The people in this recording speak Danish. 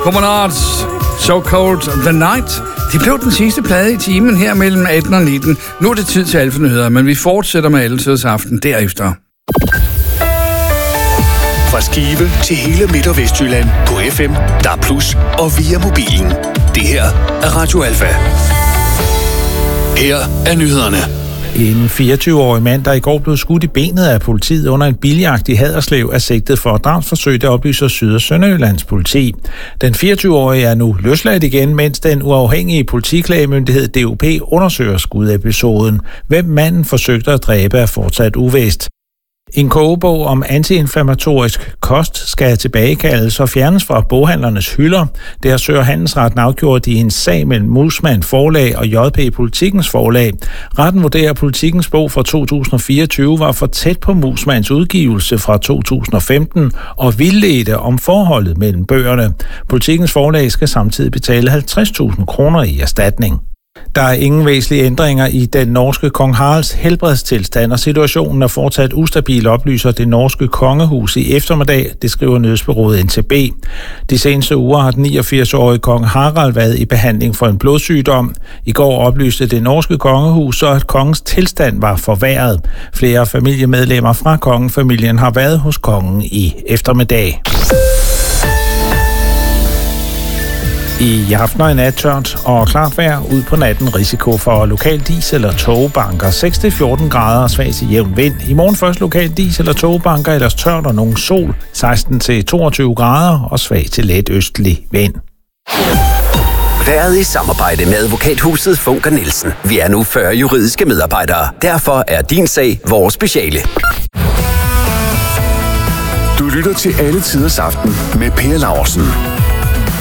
Comonards, So Cold the Night. De blev den sidste plade i timen her mellem 18 og 19. Nu er det tid til Alfanyheder, men vi fortsætter med Alletiders Aften derefter. Fra Skive til hele Midt- og Vestjylland på FM, DAB+ og via mobilen. Det her er Radio Alfa. Her er nyhederne. En 24-årig mand, der i går blev skudt i benet af politiet under en biljagt i Haderslev, er sigtet for drabsforsøg, der oplyser Syd- og Sønderjyllands politi. Den 24-årige er nu løsladt igen, mens den uafhængige politiklagemyndighed DUP undersøger skudepisoden. Hvem manden forsøgte at dræbe er fortsat uvist. En kogebog om antiinflammatorisk kost skal tilbagekaldes og fjernes fra boghandlernes hylder. Det har Sø- og Handelsretten afgjort i en sag mellem Musman Forlag og JP Politikens Forlag. Retten vurderer, at Politikens bog fra 2024 var for tæt på Musmans udgivelse fra 2015 og vildledte om forholdet mellem bøgerne. Politikens Forlag skal samtidig betale 50.000 kroner i erstatning. Der er ingen væsentlige ændringer i den norske kong Haralds helbredstilstand, og situationen er fortsat ustabil, oplyser det norske kongehus i eftermiddag, det skriver nyhedsbureauet NTB. De seneste uger har den 89-årige kong Harald været i behandling for en blodsygdom. I går oplyste det norske kongehus så, at kongens tilstand var forværret. Flere familiemedlemmer fra kongefamilien har været hos kongen i eftermiddag. I aften og i nat tørt og klart vejr, ud på natten risiko for lokal dis- eller togbanker. 6-14 grader og svag til jævn vind. I morgen først lokal dis- eller togbanker, ellers tørt og nogen sol. 16-22 grader og svag til let østlig vind. Været i samarbejde med advokathuset Funker Nielsen. Vi er nu 40 juridiske medarbejdere. Derfor er din sag vores speciale. Du lytter til Alletiders Aften med Per Laursen.